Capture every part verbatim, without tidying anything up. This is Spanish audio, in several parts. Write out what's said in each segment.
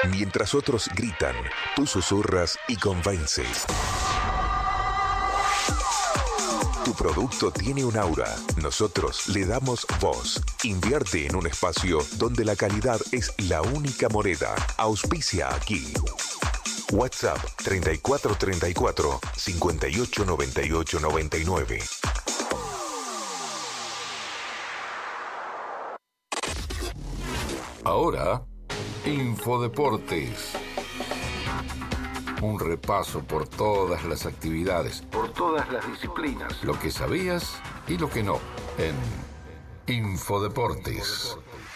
Mientras otros gritan, tú susurras y convences. Tu producto tiene un aura. Nosotros le damos voz. Invierte en un espacio donde la calidad es la única moneda. Auspicia aquí. WhatsApp treinta y cuatro treinta y cuatro, cincuenta y ocho noventa y ocho noventa y nueve. Ahora, Infodeportes. Un repaso por todas las actividades, por todas las disciplinas, lo que sabías y lo que no, en Infodeportes.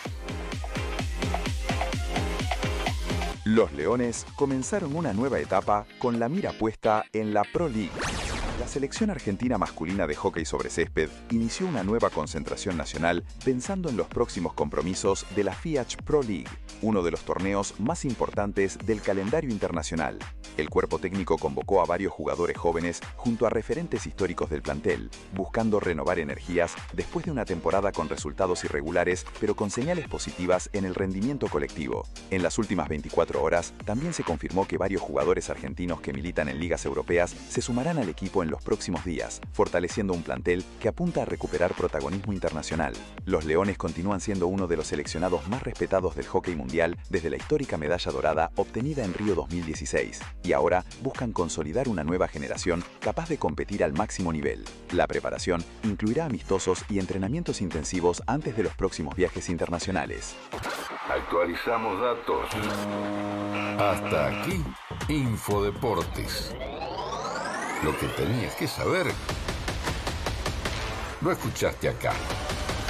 Los Leones comenzaron una nueva etapa con la mira puesta en la Pro League. La selección argentina masculina de hóquei sobre césped inició una nueva concentración nacional pensando en los próximos compromisos de la F I A C Pro League, uno de los torneos más importantes del calendario internacional. El cuerpo técnico convocó a varios jugadores jóvenes junto a referentes históricos del plantel, buscando renovar energías después de una temporada con resultados irregulares, pero con señales positivas en el rendimiento colectivo. En las últimas veinticuatro horas, también se confirmó que varios jugadores argentinos que militan en ligas europeas se sumarán al equipo en los próximos días, fortaleciendo un plantel que apunta a recuperar protagonismo internacional. Los Leones continúan siendo uno de los seleccionados más respetados del hóquei mundial desde la histórica medalla dorada obtenida en Río dos mil dieciséis, y ahora buscan consolidar una nueva generación capaz de competir al máximo nivel. La preparación incluirá amistosos y entrenamientos intensivos antes de los próximos viajes internacionales. Actualizamos datos. Hasta aquí, Infodeportes. Lo que tenías que saber, lo escuchaste acá.